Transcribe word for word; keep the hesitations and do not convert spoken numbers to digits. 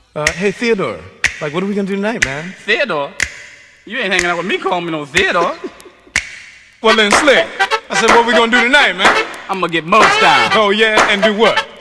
Uh, hey, Theodore, like, what are we gonna do tonight, man? Theodore? You ain't hanging out with me calling me no Theodore. Well, then, Slick, I said, what we gonna do tonight, man? I'm gonna get most down. Oh, yeah, and do what?